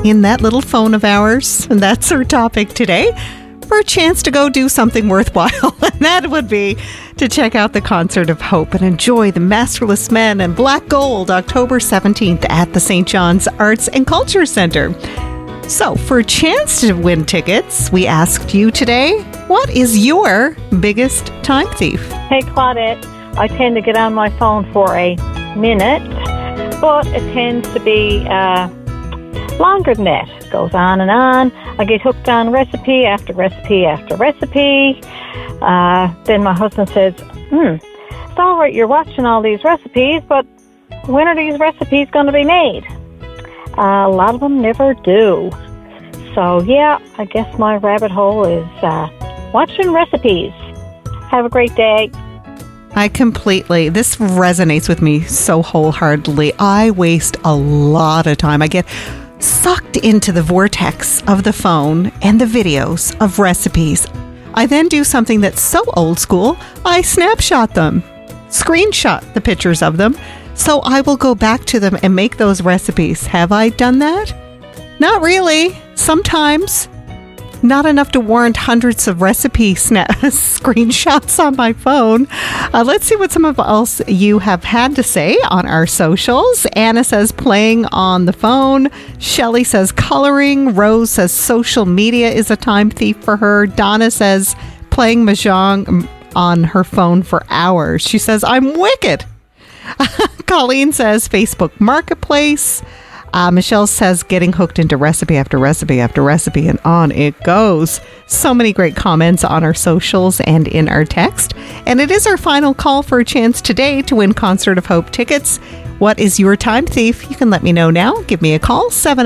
in that little phone of ours. And that's our topic today, for a chance to go do something worthwhile. And that would be to check out the Concert of Hope and enjoy the Masterless Men and Black Gold October 17th at the St. John's Arts and Culture Center. So, for a chance to win tickets, we asked you today, what is your biggest time thief? Hey, Claudette, I tend to get on my phone for a minute, but it tends to be longer than that. It goes on and on. I get hooked on recipe after recipe after recipe. Then my husband says, it's all right, you're watching all these recipes, but when are these recipes going to be made? A lot of them never do. So, yeah, I guess my rabbit hole is watching recipes. Have a great day. This resonates with me so wholeheartedly. I waste a lot of time. I get sucked into the vortex of the phone and the videos of recipes. I then do something that's so old school, I snapshot them, screenshot the pictures of them, so I will go back to them and make those recipes. Have I done that? Not really. Sometimes. Not enough to warrant hundreds of recipe screenshots on my phone. Let's see what some of else you have had to say on our socials. Anna says playing on the phone. Shelley says coloring. Rose says social media is a time thief for her. Donna says playing mahjong on her phone for hours. She says, I'm wicked. Colleen says Facebook Marketplace. Michelle says getting hooked into recipe after recipe after recipe, and on it goes. So many great comments on our socials and in our text. And it is our final call for a chance today to win Concert of Hope tickets. What is your time thief? You can let me know now. Give me a call,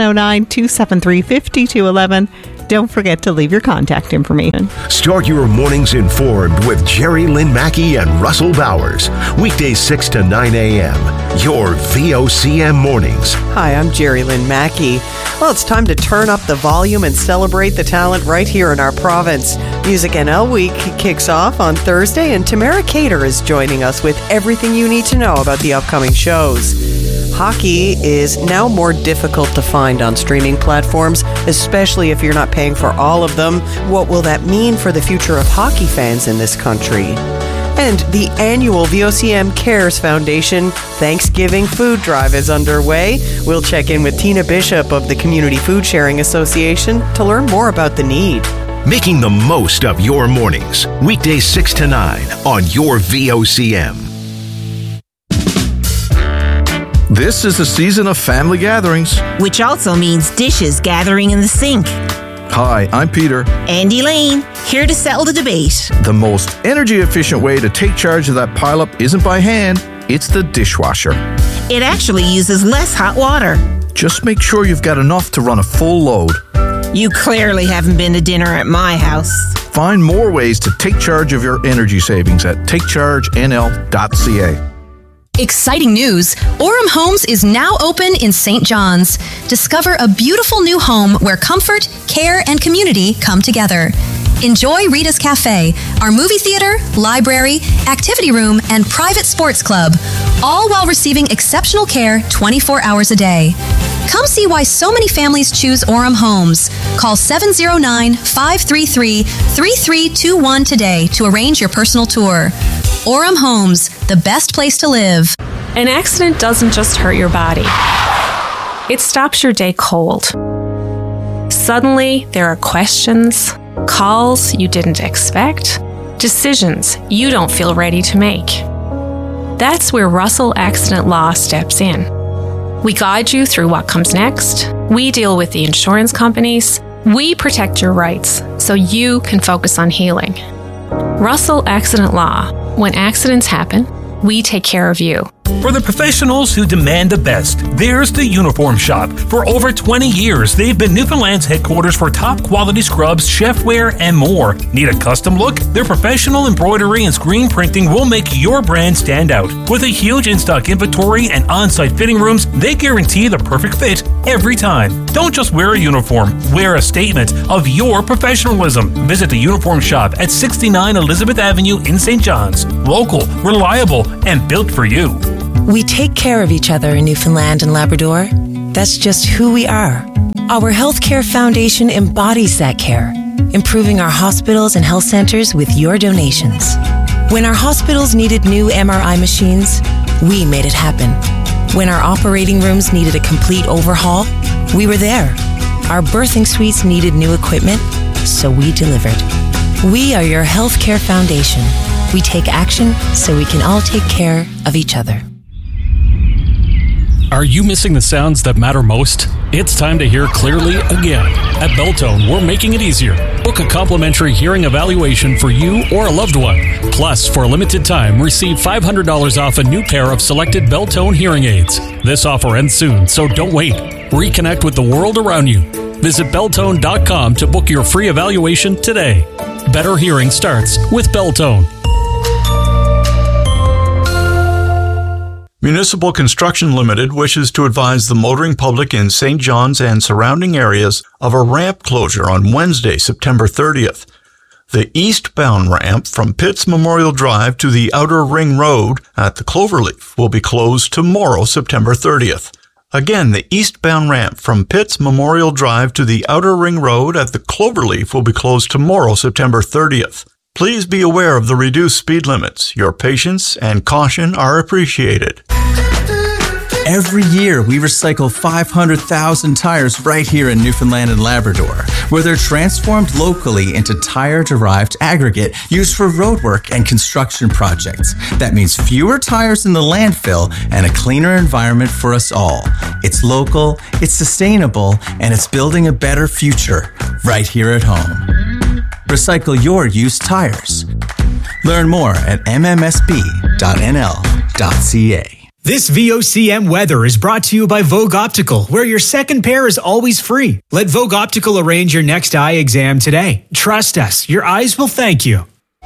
709-273-5211. Don't forget to leave your contact information. Start your mornings informed with Jerry Lynn Mackey and Russell Bowers. Weekdays 6 to 9 a.m. Your VOCM mornings. Hi, I'm Jerry Lynn Mackey. Well, it's time to turn up the volume and celebrate the talent right here in our province. Music NL Week kicks off on Thursday, and Tamara Cater is joining us with everything you need to know about the upcoming shows. Hockey is now more difficult to find on streaming platforms, especially if you're not paying for all of them. What will that mean for the future of hockey fans in this country? And the annual VOCM Cares Foundation Thanksgiving Food Drive is underway. We'll check in with Tina Bishop of the Community Food Sharing Association to learn more about the need. Making the most of your mornings. Weekdays 6 to 9 on your VOCM. This is the season of family gatherings, which also means dishes gathering in the sink. Hi, I'm Peter. And Elaine, here to settle the debate. The most energy-efficient way to take charge of that pileup isn't by hand, it's the dishwasher. It actually uses less hot water. Just make sure you've got enough to run a full load. You clearly haven't been to dinner at my house. Find more ways to take charge of your energy savings at takechargenl.ca. Exciting news! Orem Homes is now open in St. John's. Discover a beautiful new home where comfort, care, and community come together. Enjoy Rita's Cafe, our movie theater, library, activity room, and private sports club, all while receiving exceptional care 24 hours a day. Come see why so many families choose Orem Homes. Call 709-533-3321 today to arrange your personal tour. Orem Homes, the best place to live. An accident doesn't just hurt your body. It stops your day cold. Suddenly, there are questions, calls you didn't expect, decisions you don't feel ready to make. That's where Russell Accident Law steps in. We guide you through what comes next. We deal with the insurance companies. We protect your rights so you can focus on healing. Russell Accident Law. When accidents happen, we take care of you. For the professionals who demand the best, there's the Uniform Shop. For over 20 years, they've been Newfoundland's headquarters for top quality scrubs, chefware, and more. Need a custom look? Their professional embroidery and screen printing will make your brand stand out. With a huge in-stock inventory and on-site fitting rooms, they guarantee the perfect fit every time. Don't just wear a uniform, wear a statement of your professionalism. Visit the Uniform Shop at 69 Elizabeth Avenue in St. John's. Local, reliable, and built for you. We take care of each other in Newfoundland and Labrador. That's just who we are. Our Healthcare Foundation embodies that care, improving our hospitals and health centers with your donations. When our hospitals needed new MRI machines, we made it happen. When our operating rooms needed a complete overhaul, we were there. Our birthing suites needed new equipment, so we delivered. We are your Healthcare Foundation. We take action so we can all take care of each other. Are you missing the sounds that matter most? It's time to hear clearly again. At Belltone, we're making it easier. Book a complimentary hearing evaluation for you or a loved one. Plus, for a limited time, receive $500 off a new pair of selected Belltone hearing aids. This offer ends soon, so don't wait. Reconnect with the world around you. Visit Belltone.com to book your free evaluation today. Better hearing starts with Belltone. Municipal Construction Limited wishes to advise the motoring public in St. John's and surrounding areas of a ramp closure on Wednesday, September 30th. The eastbound ramp from Pitts Memorial Drive to the Outer Ring Road at the Cloverleaf will be closed tomorrow, September 30th. Again, the eastbound ramp from Pitts Memorial Drive to the Outer Ring Road at the Cloverleaf will be closed tomorrow, September 30th. Please be aware of the reduced speed limits. Your patience and caution are appreciated. Every year, we recycle 500,000 tires right here in Newfoundland and Labrador, where they're transformed locally into tire-derived aggregate used for roadwork and construction projects. That means fewer tires in the landfill and a cleaner environment for us all. It's local, it's sustainable, and it's building a better future right here at home. Recycle your used tires. Learn more at mmsb.nl.ca. This VOCM weather is brought to you by Vogue Optical, where your second pair is always free. Let Vogue Optical arrange your next eye exam today. Trust us, your eyes will thank you.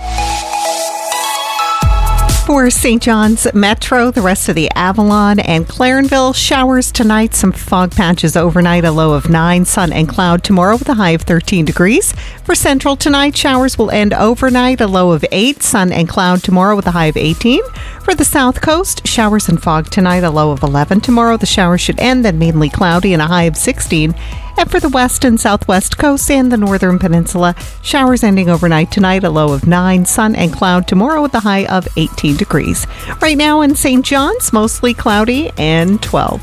For St. John's Metro, the rest of the Avalon and Clarenville, showers tonight, some fog patches overnight, a low of 9, sun and cloud tomorrow with a high of 13 degrees. For Central tonight, showers will end overnight, a low of 8, sun and cloud tomorrow with a high of 18. For the South Coast, showers and fog tonight, a low of 11 tomorrow. The showers should end, then mainly cloudy and a high of 16. And for the West and Southwest Coast and the Northern Peninsula, showers ending overnight tonight, a low of 9, sun and cloud tomorrow with a high of 18 degrees. Right now in St. John's, mostly cloudy and 12.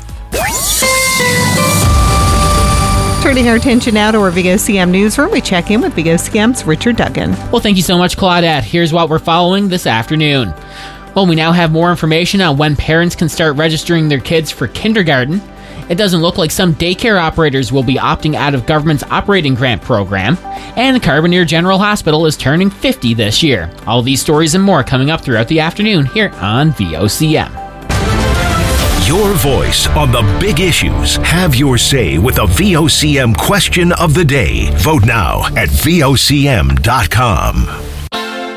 Turning our attention now to our VOCM newsroom, we check in with VOCM's Richard Duggan. Well, thank you so much, Claudette. Here's what we're following this afternoon. Well, we now have more information on when parents can start registering their kids for kindergarten. It doesn't look like some daycare operators will be opting out of government's operating grant program. And the Carbonear General Hospital is turning 50 this year. All these stories and more coming up throughout the afternoon here on VOCM. Your voice on the big issues. Have your say with the VOCM question of the day. Vote now at VOCM.com.